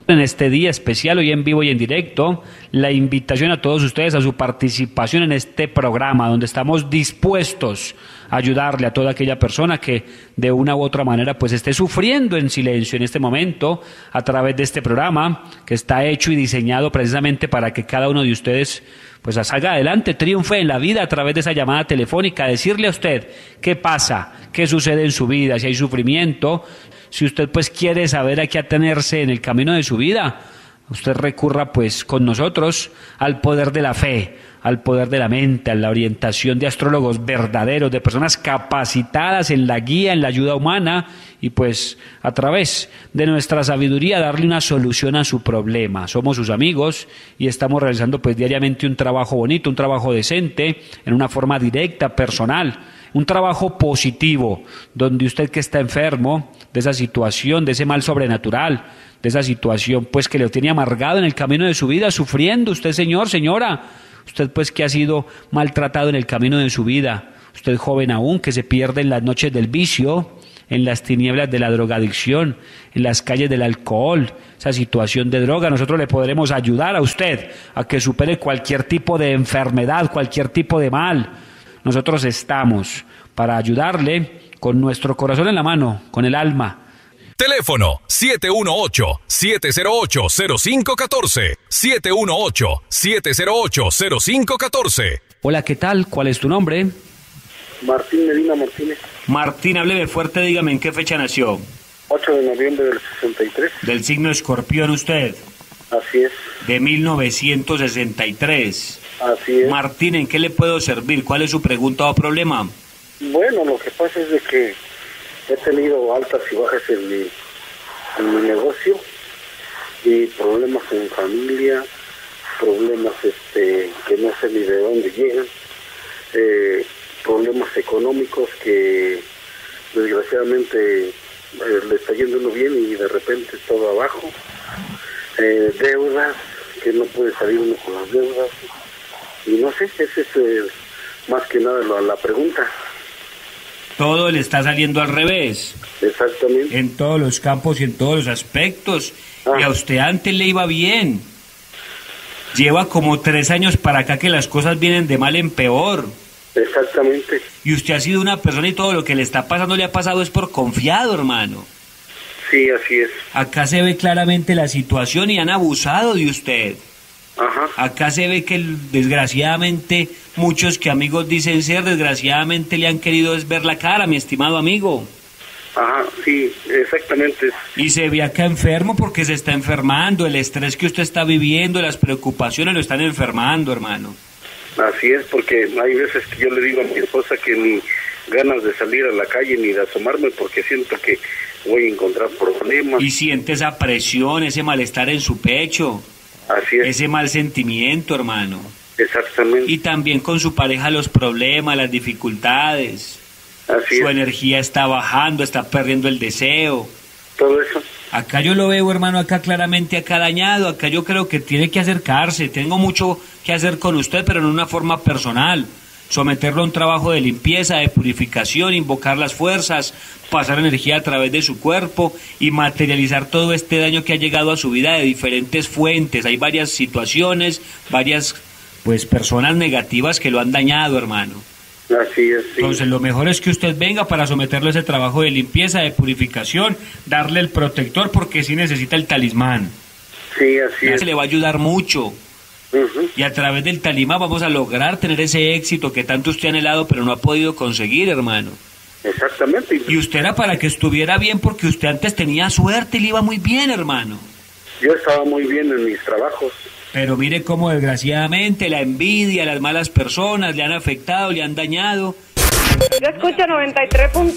En este día especial, hoy en vivo y en directo, la invitación a todos ustedes a su participación en este programa, donde estamos dispuestos a ayudarle a toda aquella persona que de una u otra manera pues esté sufriendo en silencio en este momento a través de este programa que está hecho y diseñado precisamente para que cada uno de ustedes pues salga adelante, triunfe en la vida a través de esa llamada telefónica, decirle a usted qué pasa, qué sucede en su vida, si hay sufrimiento. Si usted pues quiere saber a qué atenerse en el camino de su vida, usted recurra pues con nosotros al poder de la fe, al poder de la mente, a la orientación de astrólogos verdaderos, de personas capacitadas en la guía, en la ayuda humana y pues a través de nuestra sabiduría darle una solución a su problema. Somos sus amigos y estamos realizando pues diariamente un trabajo bonito, un trabajo decente, en una forma directa, personal. Un trabajo positivo, donde usted que está enfermo de esa situación, de ese mal sobrenatural, de esa situación pues que lo tiene amargado en el camino de su vida, sufriendo, usted señor, señora, usted pues que ha sido maltratado en el camino de su vida, usted joven aún que se pierde en las noches del vicio, en las tinieblas de la drogadicción, en las calles del alcohol, esa situación de droga, nosotros le podremos ayudar a usted a que supere cualquier tipo de enfermedad, cualquier tipo de mal. Nosotros estamos para ayudarle con nuestro corazón en la mano, con el alma. Teléfono 718-708-0514. 718-708-0514. Hola, ¿qué tal? ¿Cuál es tu nombre? Martín Medina Martínez. Martín, hábleme fuerte, dígame, ¿en qué fecha nació? 8 de noviembre del 63. ¿Del signo Escorpión usted? Así es. De 1963. Así es. Martín, ¿en qué le puedo servir? ¿Cuál es su pregunta o problema? Bueno, lo que pasa es de que he tenido altas y bajas en mi negocio y problemas en familia, problemas que no sé ni de dónde llegan, problemas económicos que desgraciadamente le está yendo uno bien y de repente todo abajo, deudas que no puede salir uno con las deudas. Y no sé, esa es más que nada la pregunta. Todo le está saliendo al revés. Exactamente. En todos los campos y en todos los aspectos. Y a usted antes le iba bien. Lleva como 3 años para acá que las cosas vienen de mal en peor. Exactamente. Y usted ha sido una persona y todo lo que le está pasando le ha pasado es por confiado, hermano. Sí, así es. Acá se ve claramente la situación y han abusado de usted. Ajá. Acá se ve que desgraciadamente muchos que amigos dicen ser, desgraciadamente le han querido ver la cara, mi estimado amigo. Ajá, sí, exactamente. Y se ve acá enfermo porque se está enfermando, el estrés que usted está viviendo, las preocupaciones lo están enfermando, hermano. Así es, porque hay veces que yo le digo a mi esposa que ni ganas de salir a la calle ni de asomarme porque siento que voy a encontrar problemas. Y siente esa presión, ese malestar en su pecho. Así es. Ese mal sentimiento, hermano. Exactamente. Y también con su pareja los problemas, las dificultades. Así Su es. energía está bajando, está perdiendo el deseo. Todo eso. Acá yo lo veo, hermano, acá claramente, acá dañado. Acá yo creo que tiene que acercarse. Tengo mucho que hacer con usted, pero en una forma personal. Someterlo a un trabajo de limpieza, de purificación, invocar las fuerzas, pasar energía a través de su cuerpo y materializar todo este daño que ha llegado a su vida de diferentes fuentes. Hay varias situaciones, varias personas negativas que lo han dañado, hermano. Así es, sí. Entonces lo mejor es que usted venga para someterlo a ese trabajo de limpieza, de purificación, darle el protector porque sí necesita el talismán. Sí, así es. Se le va a ayudar mucho. Y a través del talismán vamos a lograr tener ese éxito que tanto usted ha anhelado pero no ha podido conseguir, hermano. Exactamente. Y usted era para que estuviera bien porque usted antes tenía suerte y le iba muy bien, hermano. Yo estaba muy bien en mis trabajos. Pero mire cómo desgraciadamente la envidia, las malas personas le han afectado, le han dañado. Yo escucho 93.